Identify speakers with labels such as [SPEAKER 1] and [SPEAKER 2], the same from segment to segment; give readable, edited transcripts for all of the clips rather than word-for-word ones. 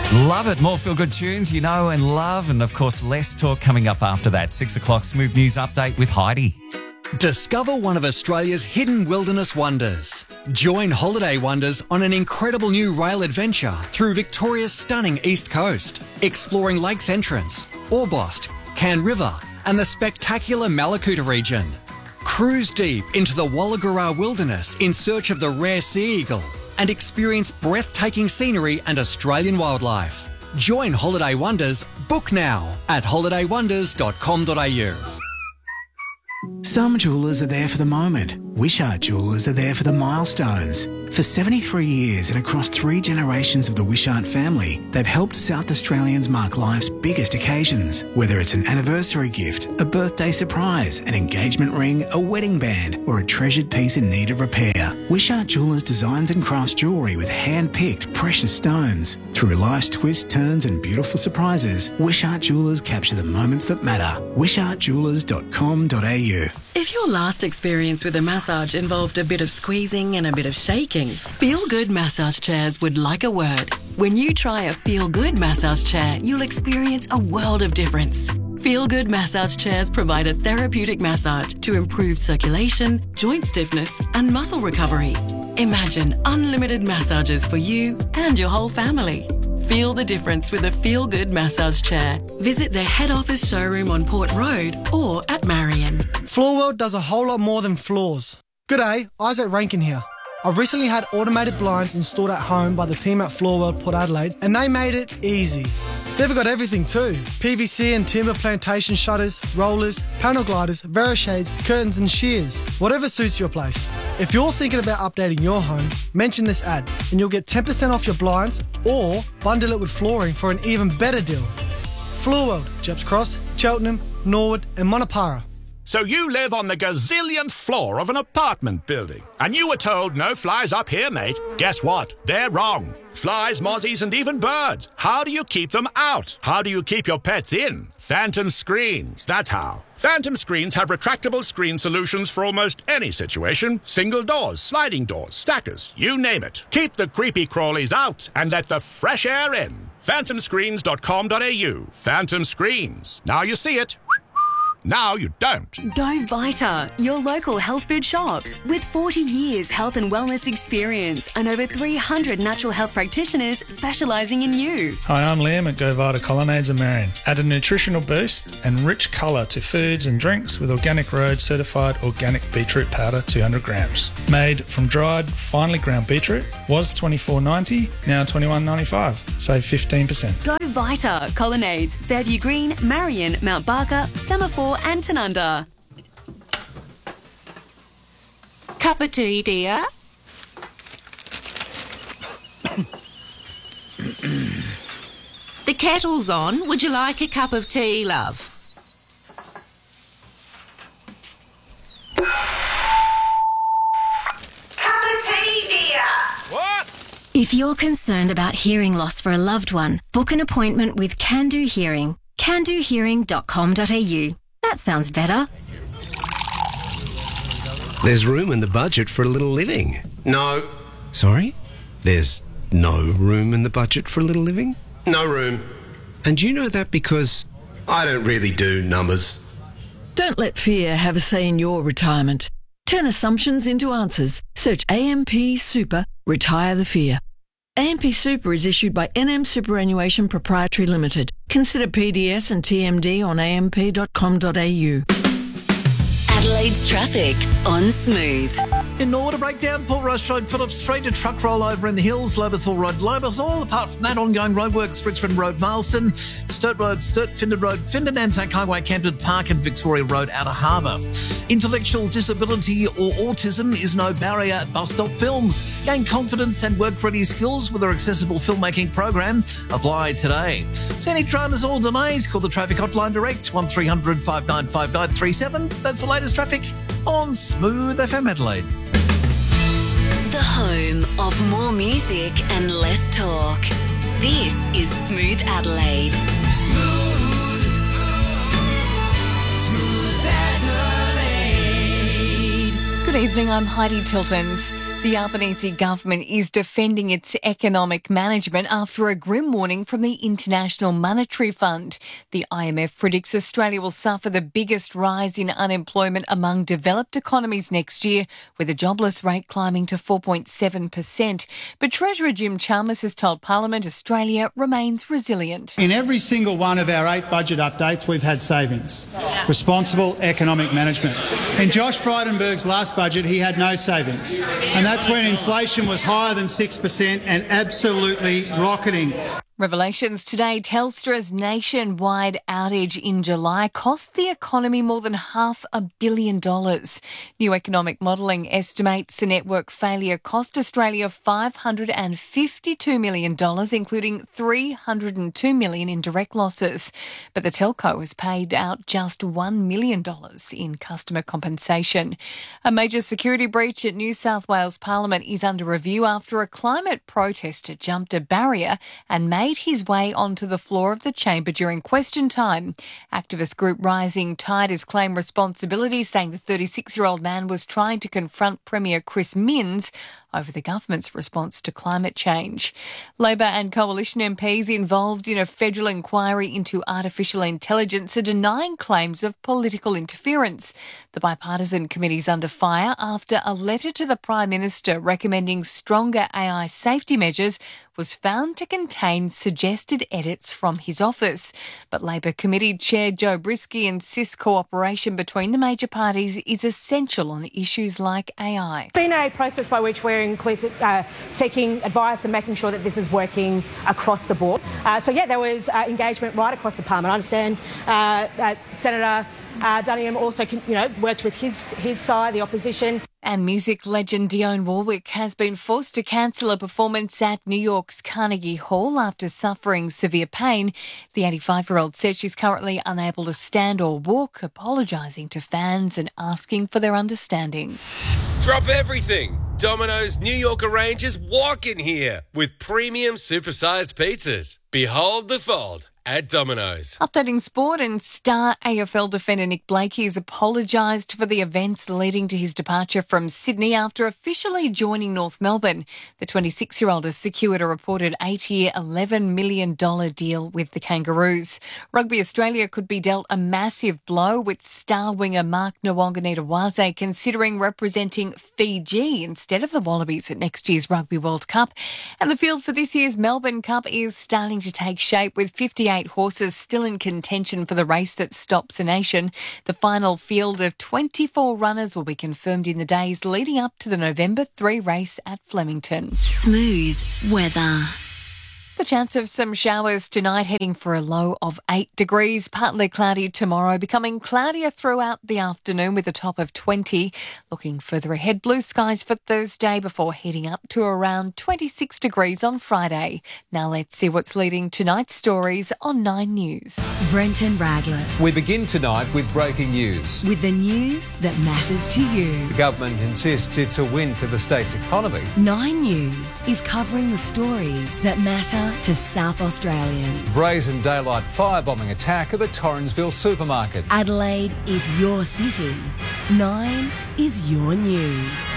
[SPEAKER 1] Love it. More feel-good tunes you know and love. And, of course, less talk coming up after that. 6 o'clock Smooth News Update with Heidi.
[SPEAKER 2] Discover one of Australia's hidden wilderness wonders. Join Holiday Wonders on an incredible new rail adventure through Victoria's stunning east coast, exploring Lakes Entrance, Orbost, Cairn River and the spectacular Malakuta region. Cruise deep into the Wollagura wilderness in search of the rare sea eagle and experience breathtaking scenery and Australian wildlife. Join Holiday Wonders. Book now at holidaywonders.com.au.
[SPEAKER 3] Some jewellers are there for the moment. Wishart Jewellers are there for the milestones. For 73 years and across 3 generations of the Wishart family, they've helped South Australians mark life's biggest occasions. Whether it's an anniversary gift, a birthday surprise, an engagement ring, a wedding band, or a treasured piece in need of repair, Wishart Jewellers designs and crafts jewellery with hand-picked precious stones. Through life's twists, turns and beautiful surprises, Wishart Jewellers capture the moments that matter. wishartjewellers.com.au.
[SPEAKER 4] If your last experience with a massage involved a bit of squeezing and a bit of shaking, Feel Good Massage Chairs would like a word. When you try a Feel Good massage chair, you'll experience a world of difference. Feel Good Massage Chairs provide a therapeutic massage to improve circulation, joint stiffness and muscle recovery. Imagine unlimited massages for you and your whole family. Feel the difference with a Feel Good massage chair. Visit their head office showroom on Port Road or at Marion.
[SPEAKER 5] Floorworld does a whole lot more than floors. G'day, Isaac Rankin here. I've recently had automated blinds installed at home by the team at Floorworld Port Adelaide and they made it easy. They've got everything too. PVC and timber plantation shutters, rollers, panel gliders, Verishades, curtains and shears. Whatever suits your place. If you're thinking about updating your home, mention this ad and you'll get 10% off your blinds or bundle it with flooring for an even better deal. Floorworld, Jeps Cross, Cheltenham, Norwood and Monopara.
[SPEAKER 6] So you live on the gazillionth floor of an apartment building, and you were told no flies up here, mate. Guess what? They're wrong. Flies, mozzies, and even birds. How do you keep them out? How do you keep your pets in? Phantom Screens, that's how. Phantom Screens have retractable screen solutions for almost any situation. Single doors, sliding doors, stackers, you name it. Keep the creepy crawlies out and let the fresh air in. phantomscreens.com.au. Phantom Screens. Now you see it. Now you don't.
[SPEAKER 7] Go Vita, your local health food shops. With 40 years health and wellness experience and over 300 natural health practitioners specialising in you.
[SPEAKER 8] Hi, I'm Liam at Go Vita Colonnades of Marion. Add a nutritional boost and rich colour to foods and drinks with Organic Road certified organic beetroot powder 200 grams. Made from dried, finely ground beetroot. Was $24.90, now $21.95. Save 15%.
[SPEAKER 7] Go Vita, Colonnades, Fairview Green, Marion, Mount Barker, Semaphore and Tanunda.
[SPEAKER 9] Cup of tea, dear? The kettle's on. Would you like a cup of tea, love? Cup of tea, dear?
[SPEAKER 6] What?
[SPEAKER 10] If you're concerned about hearing loss for a loved one, book an appointment with Can Do Hearing. CanDoHearing.com.au. That sounds better.
[SPEAKER 11] There's room in the budget for a little living.
[SPEAKER 12] No.
[SPEAKER 11] Sorry? There's no room in the budget for a little living?
[SPEAKER 12] No room.
[SPEAKER 11] And you know that because
[SPEAKER 12] I don't really do numbers.
[SPEAKER 13] Don't let fear have a say in your retirement. Turn assumptions into answers. Search AMP Super, retire the fear. AMP Super is issued by NM Superannuation Proprietary Limited. Consider PDS and TMD on amp.com.au.
[SPEAKER 7] Adelaide's traffic on Smooth.
[SPEAKER 14] In Norwood, a breakdown, Port Roast Road, Phillips Street, a truck rollover in the hills, Lobethal Road, Lobethal. Apart from that, ongoing roadworks, Richmond Road, Marsden, Sturt Road, Sturt, Findon Road, Findon, Anzac Highway, Camden Park and Victoria Road, Outer Harbour. Intellectual disability or autism is no barrier at Bus Stop Films. Gain confidence and work-ready skills with their accessible filmmaking program. Apply today. Scenic Transit delays. Call the traffic hotline direct, 1300 595937. That's the latest traffic on Smooth FM Adelaide.
[SPEAKER 7] The home of more music and less talk. This is Smooth Adelaide.
[SPEAKER 15] Smooth Adelaide. Good evening, I'm Heidi Tiltons. The Albanese government is defending its economic management after a grim warning from the International Monetary Fund. The IMF predicts Australia will suffer the biggest rise in unemployment among developed economies next year, with the jobless rate climbing to 4.7%. But Treasurer Jim Chalmers has told Parliament Australia remains resilient.
[SPEAKER 16] In every single one of our 8 budget updates, we've had savings. Responsible economic management. In Josh Frydenberg's last budget, he had no savings. And that's when inflation was higher than 6% and absolutely rocketing.
[SPEAKER 15] Revelations today. Telstra's nationwide outage in July cost the economy more than $500 million. New economic modelling estimates the network failure cost Australia $552 million, including $302 million in direct losses. But the telco has paid out just $1 million in customer compensation. A major security breach at New South Wales Parliament is under review after a climate protester jumped a barrier and made his way onto the floor of the chamber during question time. Activist group Rising Tide has claimed responsibility, saying the 36-year-old man was trying to confront Premier Chris Minns over the government's response to climate change. Labor and Coalition MPs involved in a federal inquiry into artificial intelligence are denying claims of political interference. The bipartisan committee is under fire after a letter to the Prime Minister recommending stronger AI safety measures was found to contain suggested edits from his office. But Labor Committee Chair Joe Brisky insists cooperation between the major parties is essential on issues like AI.
[SPEAKER 17] It's been a process by which we're seeking advice and making sure that this is working across the board. There was engagement right across the Parliament. I understand Senator Duniam also worked with his side, the opposition.
[SPEAKER 15] And music legend Dionne Warwick has been forced to cancel a performance at New York's Carnegie Hall after suffering severe pain. The 85-year-old says she's currently unable to stand or walk, apologising to fans and asking for their understanding.
[SPEAKER 18] Drop everything! Domino's New York arranges walk in here with premium supersized pizzas. Behold the fold at Domino's.
[SPEAKER 15] Updating sport, and star AFL defender Nick Blakey has apologised for the events leading to his departure from Sydney after officially joining North Melbourne. The 26-year-old has secured a reported 8-year, $11 million deal with the Kangaroos. Rugby Australia could be dealt a massive blow, with star winger Mark Nwanganita-Waze considering representing Fiji instead of the Wallabies at next year's Rugby World Cup. And the field for this year's Melbourne Cup is starting to take shape, with 58 horses still in contention for the race that stops a nation. The final field of 24 runners will be confirmed in the days leading up to the November 3 race at Flemington.
[SPEAKER 10] Smooth weather.
[SPEAKER 15] The chance of some showers tonight, heading for a low of 8 degrees. Partly cloudy tomorrow, becoming cloudier throughout the afternoon with a top of 20. Looking further ahead, blue skies for Thursday before heading up to around 26 degrees on Friday. Now let's see what's leading tonight's stories on 9 News.
[SPEAKER 19] Brenton Raglas.
[SPEAKER 20] We begin tonight with breaking news.
[SPEAKER 19] With the news that matters to you.
[SPEAKER 20] The government insists it's a win for the state's economy.
[SPEAKER 19] 9 News is covering the stories that matter to South Australians.
[SPEAKER 20] Brazen daylight firebombing attack at the Torrensville supermarket.
[SPEAKER 19] Adelaide is your city. 9 is your news.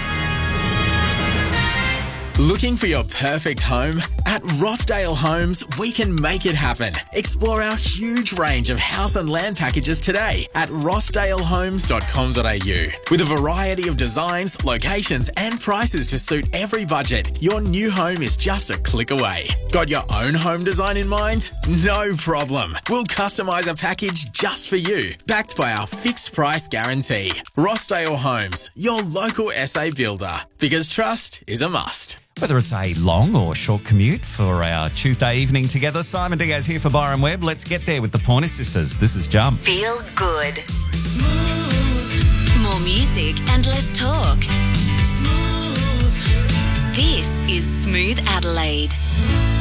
[SPEAKER 21] Looking for your perfect home? At Rossdale Homes, we can make it happen. Explore our huge range of house and land packages today at rossdalehomes.com.au. With a variety of designs, locations and prices to suit every budget, your new home is just a click away. Got your own home design in mind? No problem. We'll customise a package just for you, backed by our fixed price guarantee. Rossdale Homes, your local SA builder. Because trust is a must.
[SPEAKER 1] Whether it's a long or short commute for our Tuesday evening together, Simon Diaz here for Byron Webb. Let's get there with the Pointer Sisters. This is Jump.
[SPEAKER 10] Feel good. Smooth. More music and less talk. Smooth. This is Smooth Adelaide.